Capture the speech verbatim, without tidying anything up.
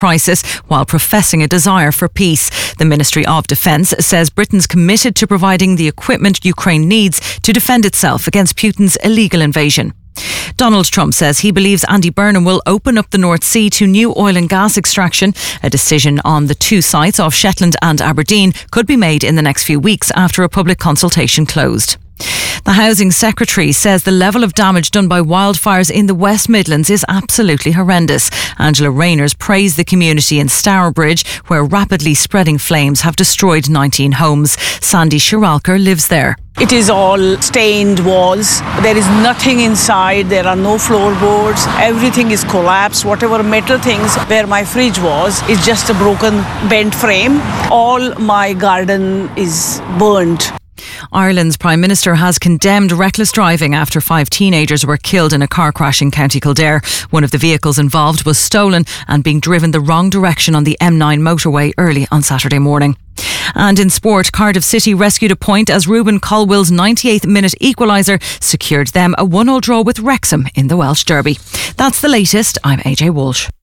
crisis while professing a desire for peace. The Ministry of Defence says Britain's committed to providing the equipment Ukraine needs to defend itself against Putin's illegal invasion. Donald Trump says he believes Andy Burnham will open up the North Sea to new oil and gas extraction. A decision on the two sites off Shetland and Aberdeen could be made in the next few weeks after a public consultation closed. The Housing Secretary says the level of damage done by wildfires in the West Midlands is absolutely horrendous. Angela Rayners praised the community in Stourbridge, where rapidly spreading flames have destroyed nineteen homes. Sandy Shiralker lives there. It is all stained walls. There is nothing inside. There are no floorboards. Everything is collapsed. Whatever metal things where my fridge was is just a broken, bent frame. All my garden is burnt. Ireland's Prime Minister has condemned reckless driving after five teenagers were killed in a car crash in County Kildare. One of the vehicles involved was stolen and being driven the wrong direction on the M nine motorway early on Saturday morning. And in sport, Cardiff City rescued a point as Ruben Colwill's ninety-eighth minute equaliser secured them a one all draw with Wrexham in the Welsh Derby. That's the latest. I'm A J Walsh.